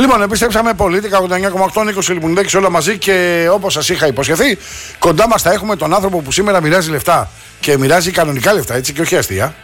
Λοιπόν, επιστρέψαμε Πολίτικα 89,8 Νίκος Φιλιππινιδάκης όλα μαζί και όπως σας είχα υποσχεθεί, κοντά μας θα έχουμε τον άνθρωπο που σήμερα μοιράζει λεφτά. Και μοιράζει κανονικά λεφτά, έτσι και όχι αστεία.